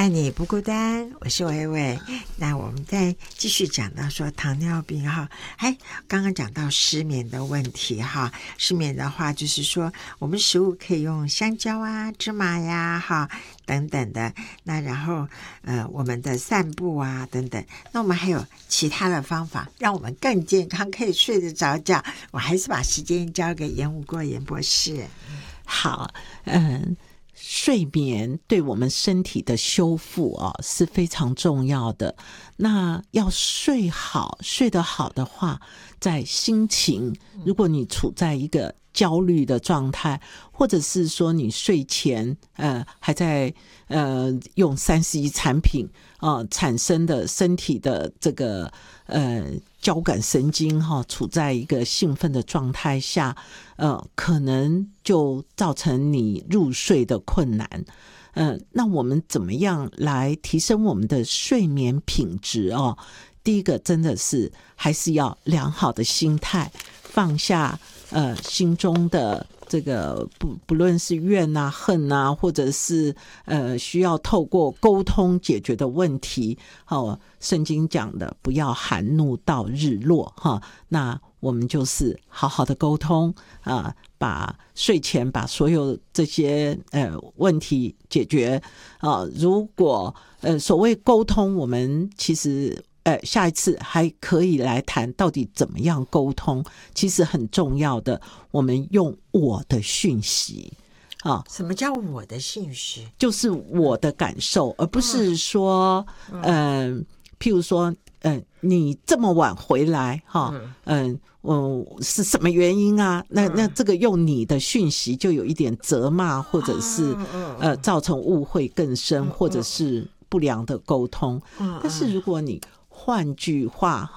爱你不孤单，我是薇薇。那我们再继续讲到说糖尿病哈，刚刚讲到失眠的问题哈。失眠的话，就是说我们食物可以用香蕉啊、芝麻呀哈等等的。那然后我们的散步啊等等。那我们还有其他的方法，让我们更健康，可以睡得着觉。我还是把时间交给严武国严博士。 好，睡眠对我们身体的修复是非常重要的。那要睡好，睡得好的话，在心情，如果你处在一个焦虑的状态，或者是说你睡前还在用3C 产品产生的身体的这个交感神经处在一个兴奋的状态下，可能就造成你入睡的困难。那我们怎么样来提升我们的睡眠品质第一个真的是还是要良好的心态，放下心中的这个不论是怨啊、恨啊，或者是需要透过沟通解决的问题。圣经讲的不要含怒到日落那我们就是好好的沟通把睡前把所有这些问题解决如果所谓沟通，我们其实下一次还可以来谈到底怎么样沟通。其实很重要的，我们用我的讯息什么叫我的讯息？ 就是我的感受，而不是说譬如说你这么晚回来是什么原因啊？那这个用你的讯息就有一点责骂，或者是造成误会更深，或者是不良的沟通。但是如果你换句话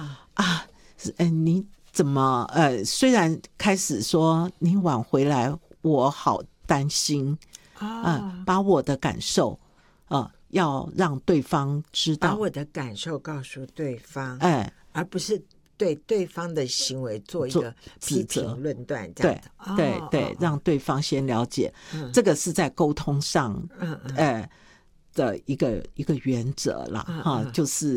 你怎么虽然开始说你晚回来我好担心把我的感受要让对方知道， 把我的感受告诉对方而不是对对方的行为做一个批评论断这样的。 对，让对方先了解这个是在沟通上的一个原则啦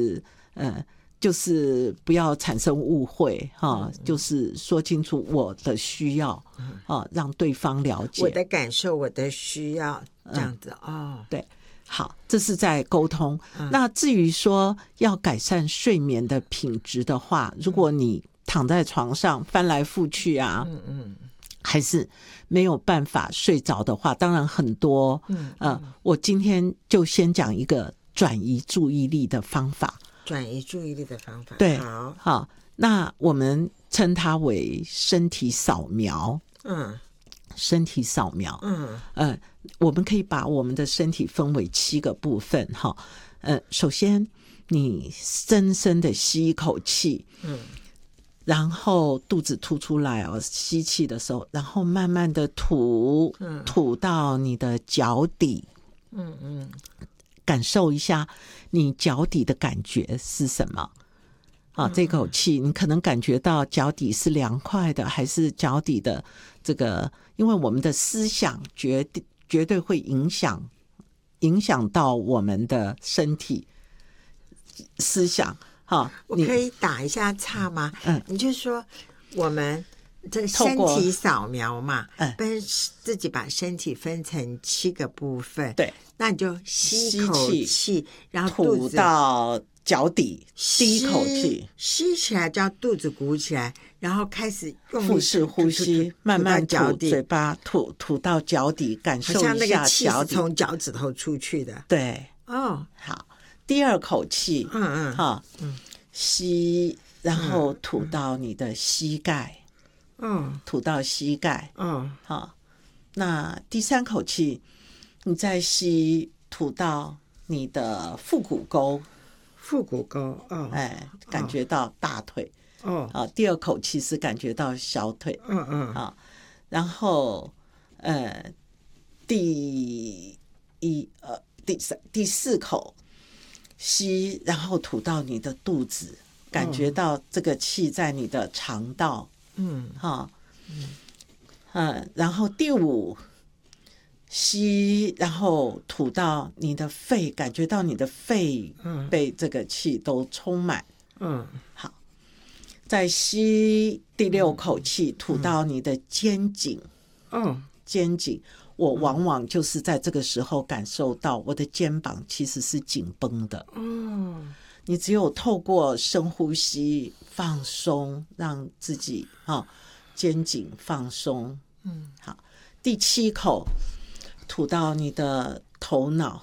就是不要产生误会就是说清楚我的需要让对方了解我的感受，我的需要这样子对。好，这是在沟通那至于说要改善睡眠的品质的话，如果你躺在床上翻来覆去还是没有办法睡着的话，当然很多我今天就先讲一个转移注意力的方法。 转移注意力的方法， 对，好，那我们称它为身体扫描。身体扫描我们可以把我们的身体分为7个部分首先你深深的吸一口气然后肚子凸出来吸气的时候，然后慢慢的吐到你的脚底感受一下你脚底的感觉是什么这口气你可能感觉到脚底是凉快的，还是脚底的这个，因为我们的思想绝对会影响到我们的身体思想我可以打一下岔吗？你就说我们这身体扫描嘛，自己把身体分成7个部分， 对， 那你就吸一口气，然后吐到脚底，吸一口气， 吸起来叫肚子鼓起来，然后开始用腹式呼吸，慢慢吐，嘴巴吐到脚底，感受一下脚底， 好像那个气是从脚趾头出去的。 对，好，第2口气，吸，然后吐到你的膝盖，吐到膝盖，好，那第3口气，你再吸，吐到你的腹股沟。感觉到大腿第2口气是感觉到小腿然后第4口吸，然后吐到你的肚子，感觉到这个气在你的肠道然后第5 吸，然后吐到你的肺，感觉到你的肺被这个气都充满。好，再吸第6口气，吐到你的肩颈。肩颈，我往往就是在这个时候感受到我的肩膀其实是紧绷的。你只有透过深呼吸放松，让自己肩颈放松。好，第7口吐到你的头脑。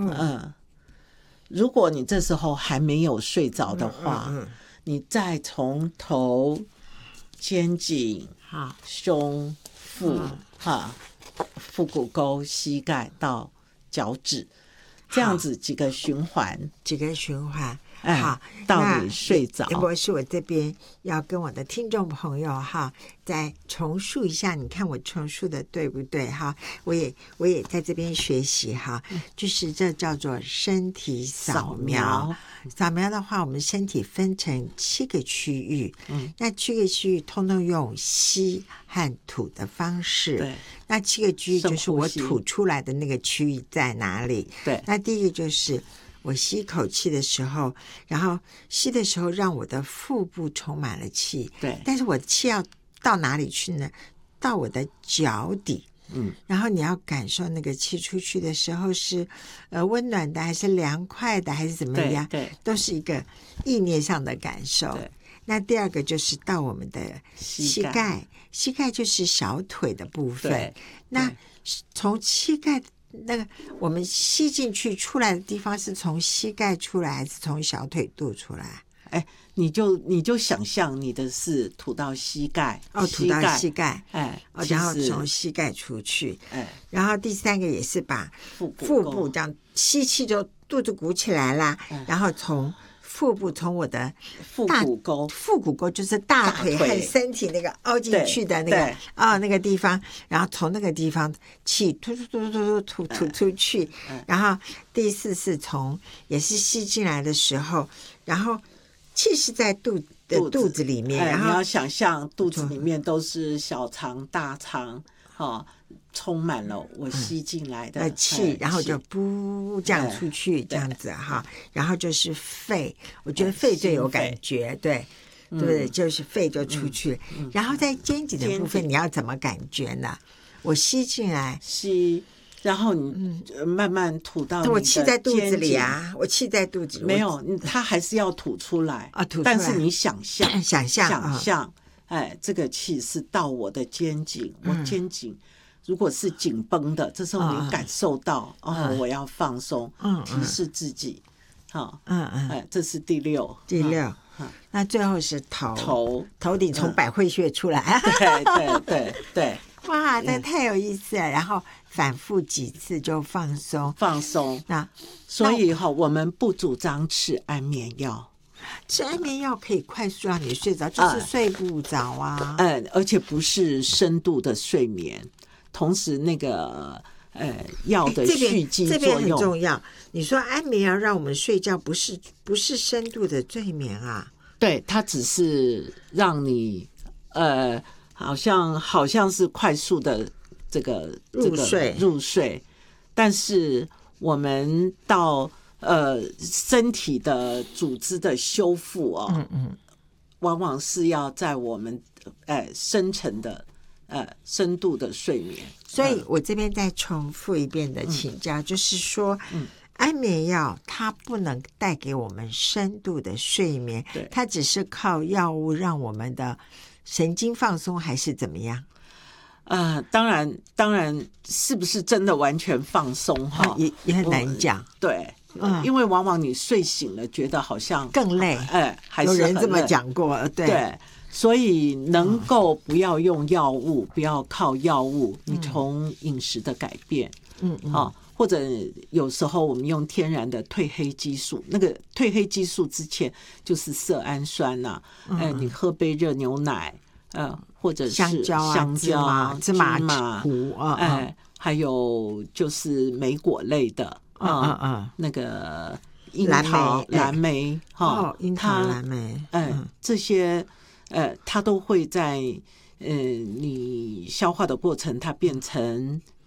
如果你这时候还没有睡着的话，你再从头、肩颈、胸、腹、腹股沟、膝盖到脚趾，这样子几个循环。好，到你睡着。 林博士，我这边要跟我的听众朋友再重述一下，你看我重述的对不对我也在这边学习就是这叫做身体扫描。扫描的话，我们身体分成7个区域，那7个区域通通用吸和吐的方式。 对， 那7个区域就是我吐出来的那个区域在哪里。 对， 那第一个就是我吸一口气的时候，然后吸的时候让我的腹部充满了气。 对， 但是我的气要到哪里去呢？到我的脚底。然后你要感受那个气出去的时候是温暖的还是凉快的还是怎么样？ 对， 都是一个意念上的感受。 对， 那第二个就是到我们的膝盖，膝盖就是小腿的部分。那从膝盖那个我们吸进去出来的地方是从膝盖出来还是从小腿肚出来？ 你就想象你的是吐到膝盖， 吐到膝盖，然后从膝盖出去，然后第3个也是把腹部这样吸气就肚子鼓起来啦，然后从腹部从我的腹股沟就是大腿和身体那个凹进去的那个那个地方，然后从那个地方气吐出去，然后第4是从也是吸进来的时候，然后气是在肚子里面，然后你要想象肚子里面都是小肠、大肠，充满了我吸进来的气，然后就噗这样出去，这样子然后就是肺，我觉得肺最有感觉，对不对？就是肺就出去，然后在肩颈的部分你要怎么感觉呢？我吸进来， 然后你慢慢吐到你的我气在肚子里我气在肚子里没有，它还是要吐出来吐出来， 但是你想象这个气是到我的肩颈，我肩颈如果是紧绷的，这时候你感受到我要放松，提示自己这是第六。 那最后是头顶从百会穴出来， 对哇，这太有意思了。然后反复几次就放松。那所以我们不主张吃安眠药。 吃安眠药可以快速让你睡着，就是睡不着而且不是深度的睡眠。同时那个药的蓄积作用， 这边很重要。你说安眠药让我们睡觉，不是深度的睡眠对，它只是让你好像是快速的这个入睡，但是我们到身体的组织的修复往往是要在我们深层的深度的睡眠。 所以我这边再重复一遍的请教，就是说安眠药它不能带给我们深度的睡眠，它只是靠药物让我们的神经放松还是怎么样？ 当然是不是真的完全放松也很难讲。 对，因为往往你睡醒了觉得好像更累， 还是有人这么讲过。对， 所以能够不要用药物，不要靠药物，你从饮食的改变，或者有时候我们用天然的褪黑激素，那个褪黑激素之前就是色氨酸你喝杯热牛奶，或者是香蕉、芝麻糊还有就是莓果类的那个樱桃、蓝莓樱桃、蓝莓这些它都会在你消化的过程，它变成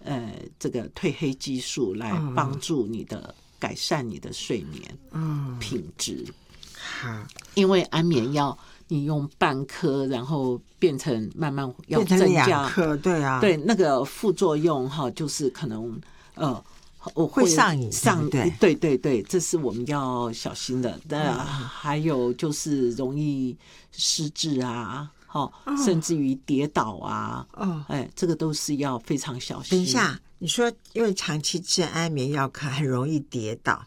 这个褪黑激素来帮助你的改善你的睡眠品质。 好， 因为安眠药你用半颗，然后变成慢慢要增变成加 2颗，对啊， 对那个副作用哈，就是可能会上瘾， 对对对，这是我们要小心的。还有就是容易失智啊，甚至于跌倒啊，这个都是要非常小心。 等一下，你说因为长期吃安眠药，可很容易跌倒，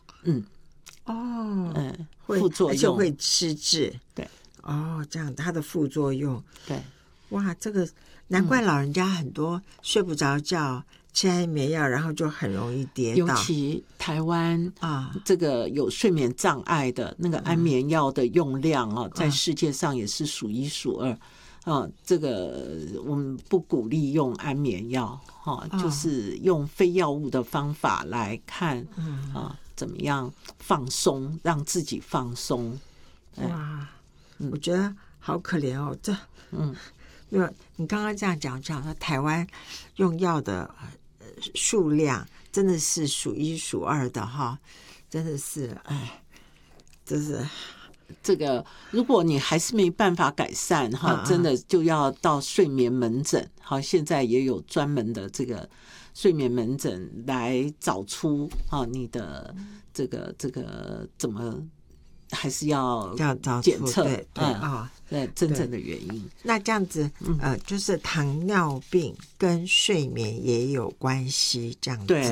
副作用， 而且会失智， 对， 这样它的副作用， 对， 哇，这个难怪老人家很多睡不着觉。吃安眠药，然后就很容易跌倒。 尤其台湾这个有睡眠障碍的那个安眠药的用量在世界上也是数一数二。这个我们不鼓励用安眠药，就是用非药物的方法来看怎么样放松，让自己放松。 哇，我觉得好可怜哦，这没有你刚刚这样讲说台湾用药的数量真的是数一数二的哈，真的是真是这个，如果你还是没办法改善哈，真的就要到睡眠门诊。好，现在也有专门的这个睡眠门诊来找出你的这个怎么还是要检测对真正的原因。 那这样子就是糖尿病跟睡眠也有关系，这样子。 对。